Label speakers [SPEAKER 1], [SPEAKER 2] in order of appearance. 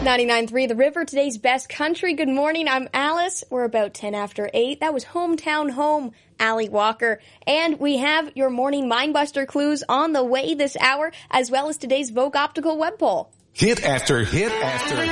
[SPEAKER 1] 99.3 The River, today's best country. Good morning, I'm Alice. We're about 10 after 8. That was Hometown Home, Allie Walker. And we have your morning Mindbuster clues on the way this hour, as well as today's Vogue Optical web poll.
[SPEAKER 2] Hit after hit after